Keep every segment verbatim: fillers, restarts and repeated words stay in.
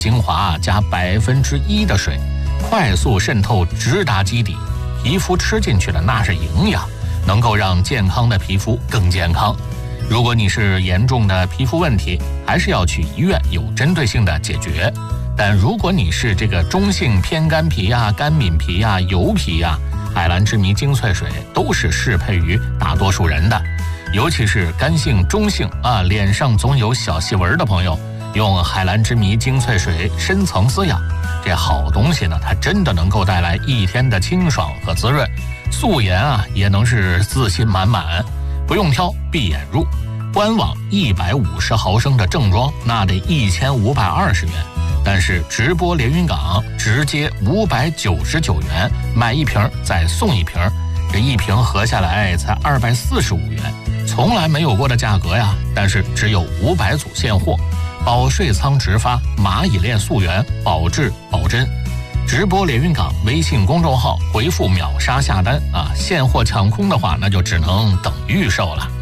精华加百分之一的水，快速渗透直达基底，皮肤吃进去的那是营养，能够让健康的皮肤更健康。如果你是严重的皮肤问题，还是要去医院有针对性的解决。但如果你是这个中性偏干皮呀、干敏皮呀、油皮呀，海蓝之谜精粹水都是适配于大多数人的。尤其是干性、中性啊，脸上总有小细纹的朋友，用海蓝之谜精粹水深层滋养，这好东西呢，它真的能够带来一天的清爽和滋润，素颜啊也能是自信满满。不用挑，闭眼入。官网一百五十毫升的正装那得一千五百二十元，但是直播连云港直接五百九十九元，买一瓶再送一瓶，这一瓶合下来才二百四十五元，从来没有过的价格呀！但是只有五百组现货，保税仓直发，蚂蚁链溯源，保质保真。直播连云港微信公众号回复秒杀下单啊，现货抢空的话，那就只能等预售了。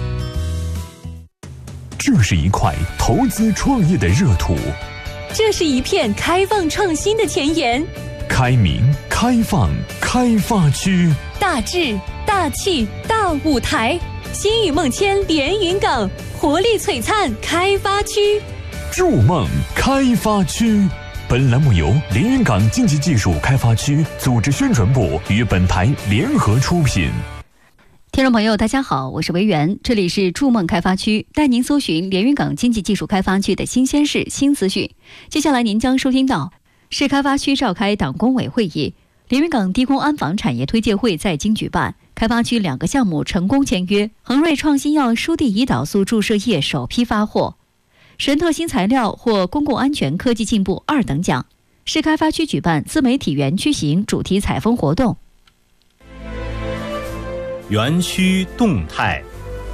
这是一块投资创业的热土， 这是一片开放创新的前沿。 开明、开放、开发区， 大智、大气、大舞台，新雨梦牵连云港，活力璀璨开发区。 筑梦开发区。本栏目由连云港经济技术开发区组织宣传部与本台联合出品。 听众朋友大家好，我是维园，这里是筑梦开发区，带您搜寻连云港经济技术开发区的新鲜事、新资讯。接下来您将收听到市开发区召开党工委会议，连云港低空安防产业推介会在京举办，开发区两个项目成功签约，恒瑞创新药输地胰岛素注射液首批发货，神特新材料获公共安全科技进步二等奖。市开发区举办自媒体园区型主题采风活动。 园区动态。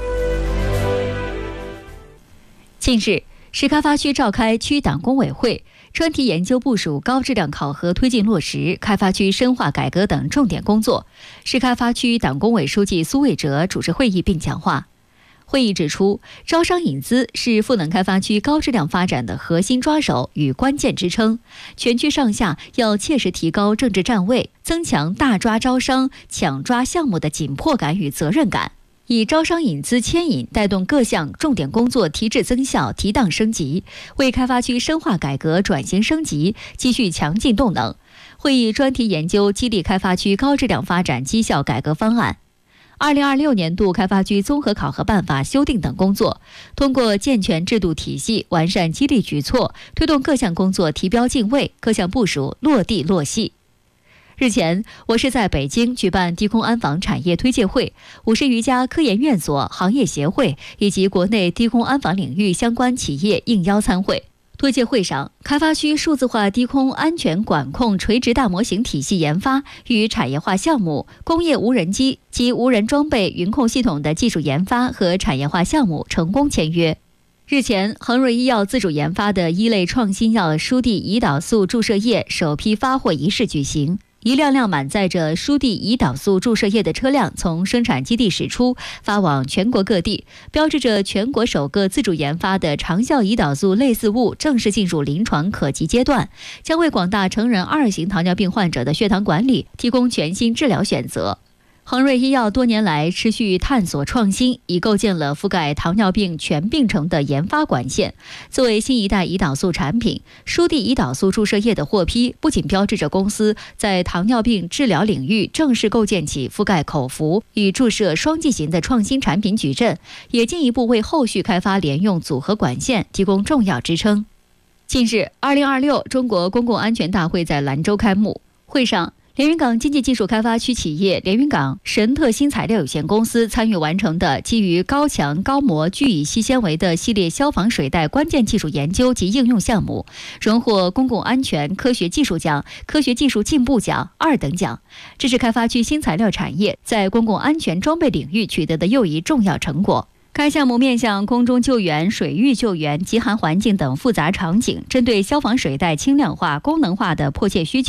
近日，市开发区召开区党工委会，专题研究部署高质量考核推进落实开发区深化改革等重点工作。市开发区党工委书记苏卫哲主持会议并讲话。会议指出，招商引资是赋能开发区高质量发展的核心抓手与关键支撑，全区上下要切实提高政治站位，增强大抓招商、抢抓项目的紧迫感与责任感，以招商引资牵引带动各项重点工作提质增效、提档升级，为开发区深化改革转型升级继续强劲动能。会议专题研究激励开发区高质量发展绩效改革方案。二零二六年度开发区综合考核办法修订等工作，通过健全制度体系、完善激励举措，推动各项工作提标进位，各项部署落地落细。日前，我市在北京举办低空安防产业推介会，五十余家科研院所、行业协会以及国内低空安防领域相关企业应邀参会。推介会上，开发区数字化低空安全管控垂直大模型体系研发与产业化项目、工业无人机及无人装备云控系统的技术研发和产业化项目成功签约。日前，恒瑞医药自主研发的一类创新药输地胰岛素注射液首批发货仪式举行。一辆辆满载着输地胰岛素注射液的车辆从生产基地驶出，发往全国各地，标志着全国首个自主研发的长效胰岛素类似物正式进入临床可及阶段，将为广大成人二型糖尿病患者的血糖管理提供全新治疗选择。恒瑞医药多年来持续探索创新，已构建了覆盖糖尿病全病程的研发管线。作为新一代胰岛素产品，输地胰岛素注射液的获批，不仅标志着公司在糖尿病治疗领域正式构建起覆盖口服与注射双剂型的创新产品矩阵，也进一步为后续开发联用组合管线提供重要支撑。近日，二零二六中国公共安全大会在兰州开幕，会上连云港经济技术开发区企业连云港神特新材料有限公司参与完成的基于高强高膜聚乙烯纤维的系列消防水带关键技术研究及应用项目，荣获公共安全科学技术奖、科学技术进步奖二等奖。这是开发区新材料产业在公共安全装备领域取得的又一重要成果。该项目面向空中救援、水域救援、极寒环境等复杂场景，针对消防水带轻量化、功能化的迫切需求，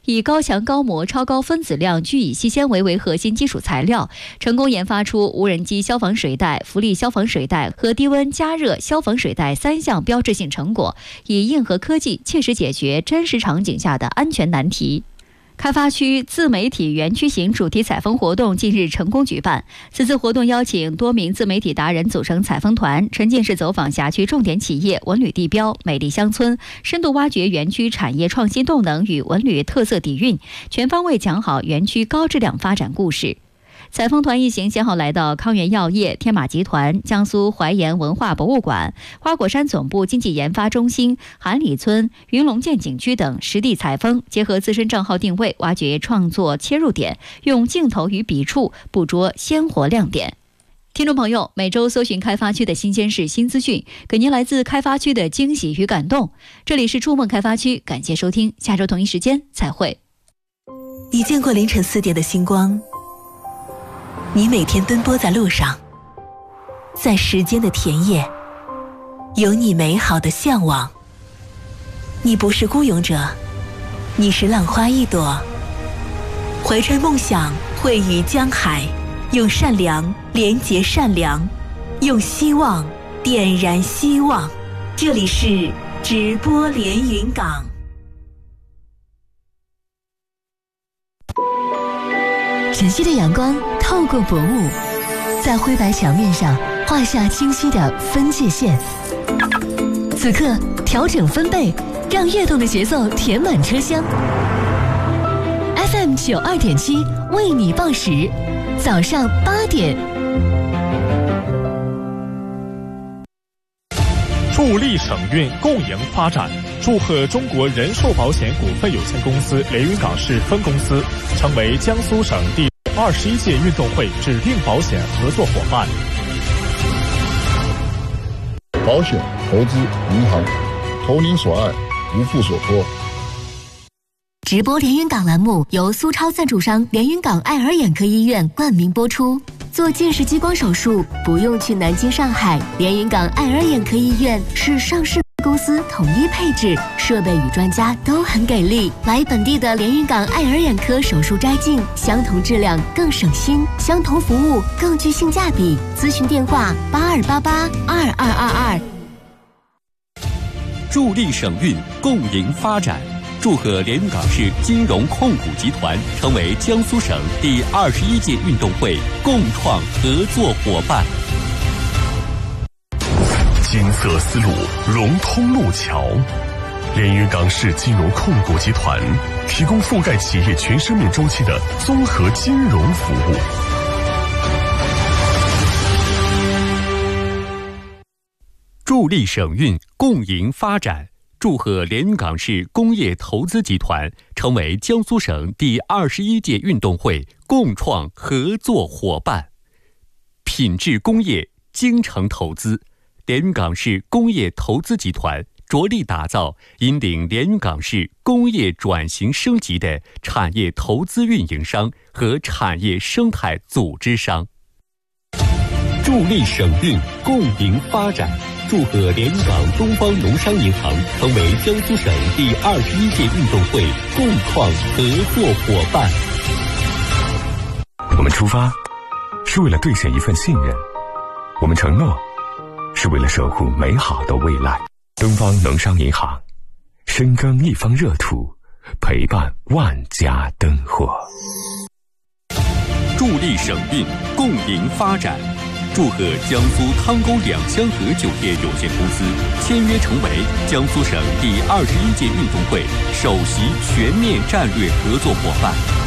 以高强高模超高分子量聚乙烯纤维为核心基础材料，成功研发出无人机消防水袋、浮力消防水袋和低温加热消防水袋三项标志性成果，以硬核科技切实解决真实场景下的安全难题。开发区自媒体园区型主题采风活动近日成功举办。此次活动邀请多名自媒体达人组成采风团，沉浸式走访辖区重点企业、文旅地标、美丽乡村，深度挖掘园区产业创新动能与文旅特色底蕴，全方位讲好园区高质量发展故事。采风团一行先后来到康源药业、天马集团、江苏淮盐文化博物馆、花果山总部经济研发中心、韩里村、云龙涧景区等实地采风，结合自身账号定位，挖掘创作切入点，用镜头与笔触捕捉鲜活亮点。听众朋友，每周搜寻开发区的新鲜事、新资讯，给您来自开发区的惊喜与感动。这里是触梦开发区，感谢收听，下周同一时间再会。 你见过凌晨四点的星光？你每天奔波在路上，在时间的田野，有你美好的向往。你不是孤勇者，你是浪花一朵，怀揣梦想，汇于江海，用善良连结善良，用希望点燃希望。这里是直播连云港。 晨曦的阳光透过薄雾，在灰白墙面上画下清晰的分界线。此刻调整分贝，让跃动的节奏填满车厢。F M 九二点七为你报时，早上八点。 助力省运共赢发展，祝贺中国人寿保险股份有限公司连云港市分公司成为江苏省第二十一届运动会指定保险合作伙伴。 保险、投资、银行，投您所爱，无负所托。 直播连云港栏目由苏超赞助商连云港爱尔眼科医院冠名播出。做近视激光手术不用去南京、上海，连云港爱尔眼科医院是上市公司统一配置，设备与专家都很给力。来本地的连云港爱尔眼科手术摘镜，相同质量更省心，相同服务更具性价比。咨询电话八二八八二二二二。 助力省运，共赢发展。祝贺连云港市金融控股集团成为江苏省第二十一届运动会共创合作伙伴。 金色丝路融通路桥，连云港市金融控股集团提供覆盖企业全生命周期的综合金融服务。 助力省运，共赢发展。祝贺连云港市工业投资集团成为江苏省第二十一届运动会共创合作伙伴。品质工业，精诚投资，连云港市工业投资集团着力打造引领连云港市工业转型升级的产业投资运营商和产业生态组织商。助力省运，共赢发展。祝贺连云港东方农商银行成为江苏省第二十一届运动会共创合作伙伴。 我们出发是为了兑现一份信任，我们承诺是为了守护美好的未来。东方农商银行，深耕一方热土，陪伴万家灯火。 助力省运，共赢发展。祝贺江苏汤沟两香河酒店有限公司签约成为江苏省第二十一届运动会首席全面战略合作伙伴。